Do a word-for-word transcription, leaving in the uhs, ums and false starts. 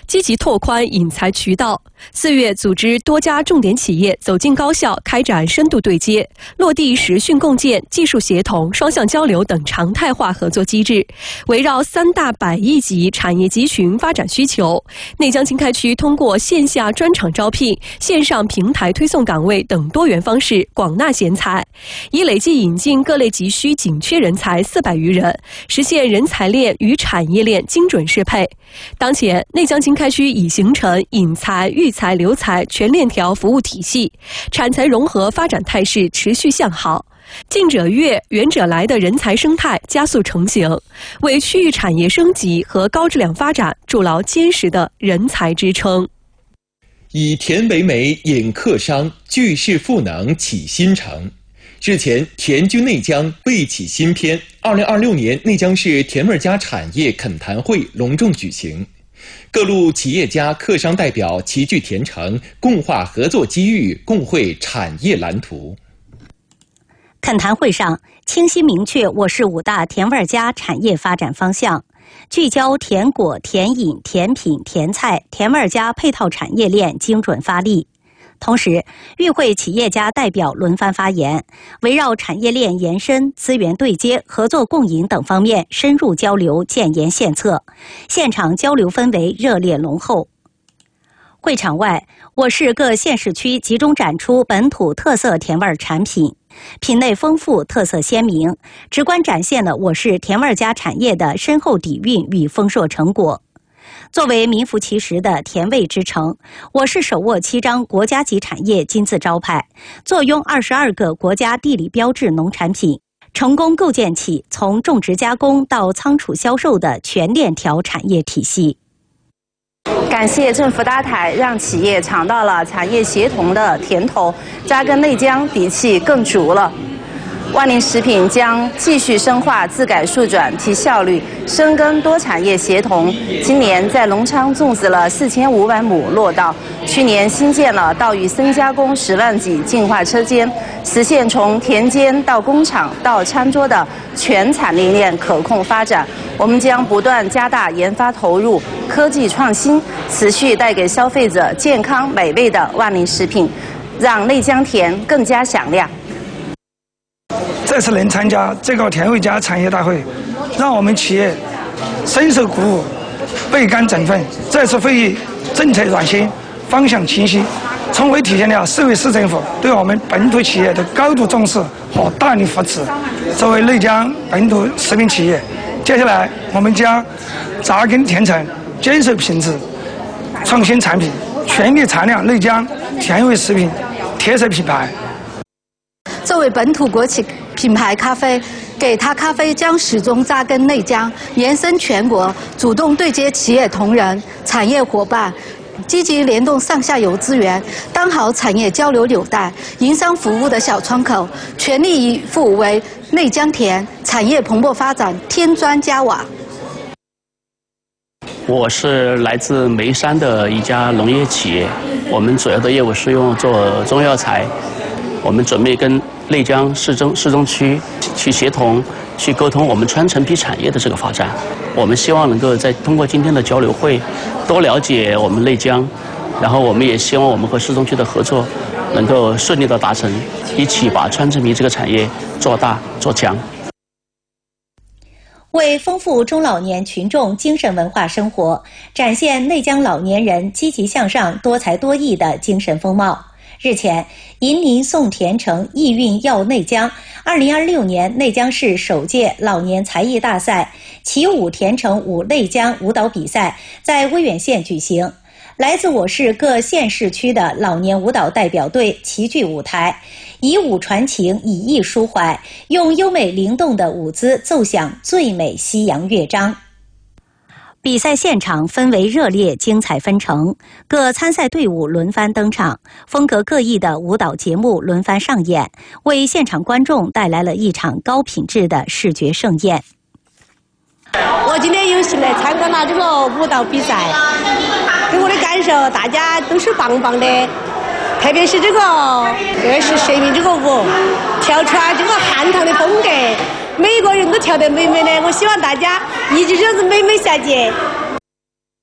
积极拓宽引才渠道。四月，组织多家重点企业走进高校，开展深度对接，落地实训共建、技术协同、双向交流等常态化合作机制。围绕三大百亿级产业集群发展需求，内江经开区通过线下专场招聘、线上平台推送岗位等多元方式广纳贤才，已累计引进各类急需紧缺人才四百余人，实现人才链与产业链精准适配。当前，内江经开区已形成引才、育才、留才全链条服务体系，产才融合发展态势持续向好。近者悦、远者来的人才生态加速成型，为区域产业升级和高质量发展筑牢坚实的人才支撑。 以田为媒引客商，聚势赋能启新城。日前，田居内江未启新篇，二零二六年内江市甜味家产业恳谈会隆重举行，各路企业家、客商代表齐聚田城，共话合作机遇，共绘产业蓝图。 恳谈会上，清晰明确我市五大甜味家产业发展方向，聚焦甜果、甜饮、甜品、甜菜、甜味家配套产业链精准发力。同时，与会企业家代表轮番发言，围绕产业链延伸、资源对接、合作共赢等方面深入交流、建言献策，现场交流氛围热烈浓厚。会场外，我市各县市区集中展出本土特色甜味产品，品类丰富，特色鲜明，直观展现了我市甜味家产业的深厚底蕴与丰硕成果。作为名副其实的甜味之城，我市手握七张国家级产业金字招牌，坐拥二十二个国家地理标志农产品，成功构建起从种植加工到仓储销售的全链条产业体系。 感谢政府搭台，让企业尝到了产业协同的甜头，扎根内江底气更足了。万宁食品将继续深化自改速转，提效率，深耕多产业协同。今年在隆昌种植了四千五百亩落稻，去年新建了稻与生加工十万级净化车间，实现从田间到工厂到餐桌的全产业链可控发展。我们将不断加大研发投入，科技创新，持续带给消费者健康美味的万宁食品，让内江甜更加响亮。 这次能参加这个甜味家产业大会，让我们企业深受鼓舞，倍感振奋。这次会议政策软性，方向清晰，充分体现了市委市政府对我们本土企业的高度重视和大力扶持。作为内江本土食品企业，接下来我们将扎根甜城，坚守品质、创新产品，全力擦亮内江甜味食品特色品牌。 作为本土国企品牌咖啡，给它咖啡将始终扎根内江，延伸全国，主动对接企业同仁、产业伙伴，积极联动上下游资源，当好产业交流纽带、营商服务的小窗口，全力以赴为内江甜产业蓬勃发展添砖加瓦。 我是来自眉山的一家农业企业，我们主要的业务是用做中药材。我们准备跟内江市中市中区去协同、去沟通我们川陈皮产业的这个发展。我们希望能够在通过今天的交流会，多了解我们内江，然后我们也希望我们和市中区的合作能够顺利的达成，一起把川陈皮这个产业做大做强。 为丰富中老年群众精神文化生活，展现内江老年人积极向上、多才多艺的精神风貌。日前，迎您送甜城，意蕴耀内江。二零二六年内江市首届老年才艺大赛起舞甜城舞内江舞蹈比赛在威远县举行。来自我市各县市区的老年舞蹈代表队齐聚舞台，以舞传情，以艺抒怀，用优美灵动的舞姿奏响最美西洋乐章。比赛现场氛围热烈，精彩纷呈，各参赛队伍轮番登场，风格各异的舞蹈节目轮番上演，为现场观众带来了一场高品质的视觉盛宴。 我今天有幸来参观了这个舞蹈比赛，给我的感受，大家都是棒棒的，特别是这个这个是蛇命这个舞，跳出来这个汉唐的风格，每个人都跳得美美的。我希望大家一直这样子美美下去，